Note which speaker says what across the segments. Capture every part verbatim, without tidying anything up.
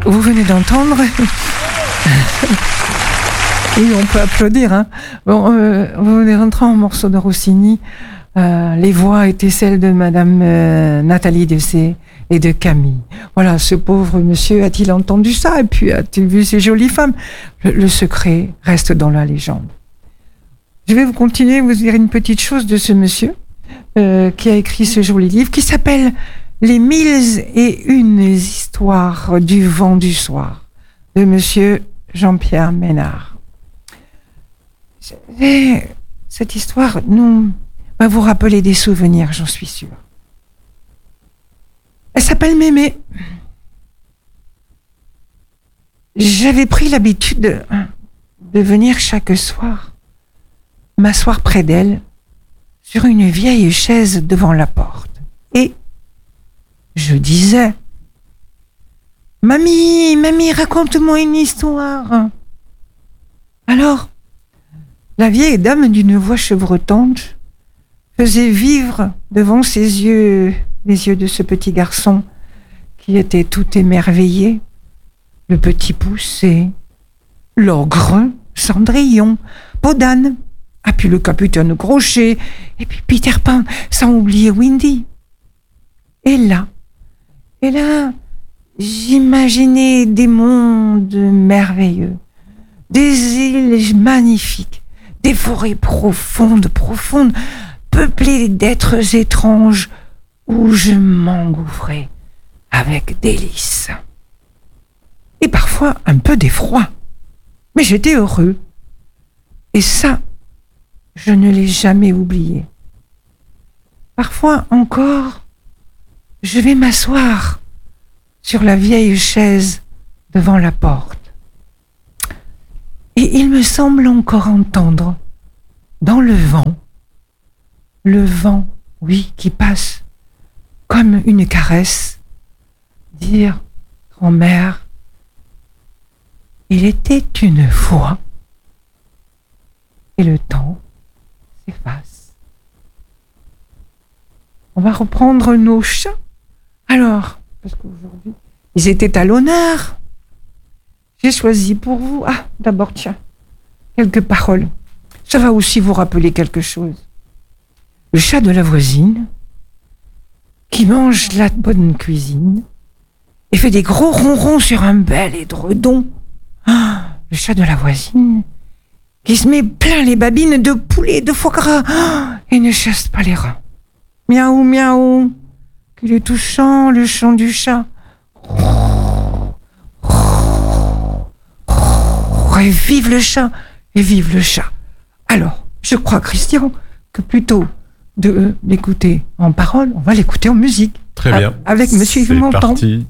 Speaker 1: vous venez d'entendre. Oui, on peut applaudir. Hein. Bon, euh, vous venez d'entrer un morceau de Rossini. Euh, les voix étaient celles de Madame euh, Nathalie Dessay et de Camille. Voilà, ce pauvre monsieur a-t-il entendu ça et puis a-t-il vu ces jolies femmes? Le, le secret reste dans la légende. Je vais vous continuer, vous dire une petite chose de ce monsieur euh, qui a écrit ce joli livre qui s'appelle Les mille et une histoires du vent du soir de monsieur Jean-Pierre Ménard. Et cette histoire nous va vous rappeler des souvenirs, j'en suis sûre. Elle s'appelle Mémé. J'avais pris l'habitude de, de venir chaque soir m'asseoir près d'elle sur une vieille chaise devant la porte. Et je disais: Mamie, mamie, raconte-moi une histoire. Alors, la vieille dame d'une voix chevrotante faisait vivre devant ses yeux, les yeux de ce petit garçon qui était tout émerveillé, le petit Poucet, l'ogre, Cendrillon, Podane, ah puis le capitaine Crochet, et puis Peter Pan, sans oublier Windy. Et là, et là, j'imaginais des mondes merveilleux, des îles magnifiques, des forêts profondes, profondes, peuplées d'êtres étranges, où je m'engouffrais avec délice. Et parfois un peu d'effroi. Mais j'étais heureux. Et ça, je ne l'ai jamais oublié. Parfois encore, je vais m'asseoir sur la vieille chaise devant la porte. Et il me semble encore entendre, dans le vent, le vent, oui, qui passe comme une caresse, dire: grand-mère, il était une fois, et le temps s'efface. On va reprendre nos chats. Alors, parce qu'aujourd'hui, ils étaient à l'honneur. J'ai choisi pour vous, ah, d'abord, tiens, quelques paroles. Ça va aussi vous rappeler quelque chose. Le chat de la voisine, qui mange la bonne cuisine et fait des gros ronrons sur un bel édredon. Ah, le chat de la voisine, qui se met plein les babines de poulet, de foie gras, ah, et ne chasse pas les rats. Miaou, miaou, qu'il est touchant, le chant du chat. Et vive le chat, et vive le chat. Alors, je crois, Christian, que plutôt de l'écouter en parole, on va l'écouter en musique.
Speaker 2: Très bien.
Speaker 1: Avec Monsieur Yves Montand.
Speaker 2: C'est parti.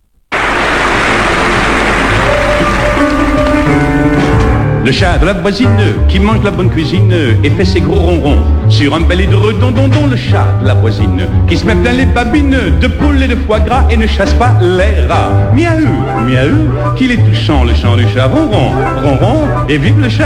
Speaker 3: Le chat de la voisine qui mange la bonne cuisine et fait ses gros ronrons sur un bel édredon, don, don, le chat de la voisine qui se met plein les babines de poulet et de foie gras et ne chasse pas les rats. Miaou, miaou, qu'il est touchant le chant du chat, ronron, ronron, et vive le chat.